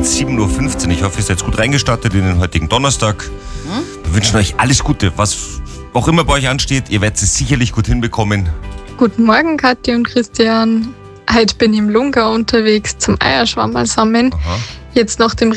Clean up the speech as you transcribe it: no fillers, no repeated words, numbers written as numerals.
7.15 Uhr. Ich hoffe, ihr seid gut reingestartet in den heutigen Donnerstag. Wir wünschen euch alles Gute, was auch immer bei euch ansteht. Ihr werdet es sicherlich gut hinbekommen. Guten Morgen, Kathi und Christian. Heute bin ich im Lungau unterwegs zum Eierschwammerl sammeln. Aha. Jetzt nach dem